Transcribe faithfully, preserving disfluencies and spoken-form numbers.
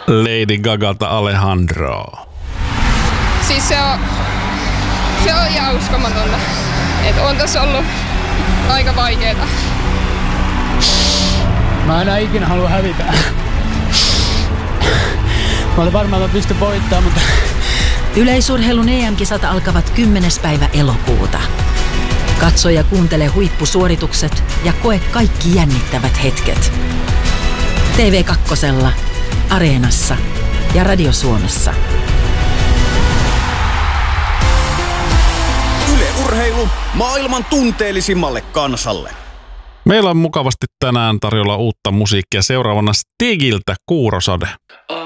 Lady Gagalta Alejandro. Siis se on, se on ihan uskomatonta. Että on tässä ollut aika vaikeeta. Mä enää ikinä halua hävitä. Mä olen varmaan, että mä pystyn voittamaan, mutta... Yleisurheilun E M-kisat alkavat kymmenes päivä elokuuta. Katso ja kuuntele huippusuoritukset ja koe kaikki jännittävät hetket. T V kaksi, Areenassa ja Radio Suomessa. Yle Urheilu maailman tunteellisimmalle kansalle. Meillä on mukavasti tänään tarjolla uutta musiikkia. Seuraavana Stigiltä Kuurosade.